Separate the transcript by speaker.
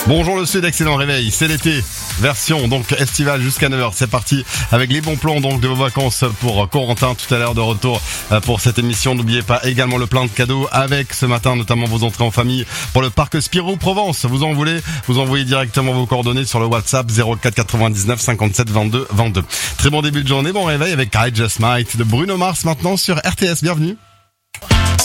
Speaker 1: Bonjour le Sud, excellent réveil, c'est l'été, version donc estivale jusqu'à 9h, c'est parti avec les bons plans donc de vos vacances pour Corentin tout à l'heure de retour pour cette émission. N'oubliez pas également le plein de cadeaux avec ce matin notamment vos entrées en famille pour le parc Spirou Provence. Vous envoyez directement vos coordonnées sur le WhatsApp 04 99 57 22 22. Très bon début de journée, bon réveil avec I Just Might de Bruno Mars maintenant sur RTS, bienvenue.